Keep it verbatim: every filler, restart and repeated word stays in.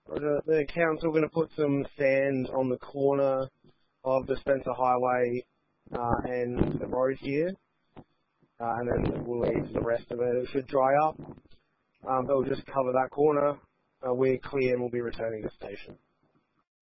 The, the council are going to put some sand on the corner of the Spencer Highway uh, and the road here, uh, and then we'll leave the rest of it. It should dry up, um, but we'll just cover that corner. Uh, we're clear and we'll be returning to the station.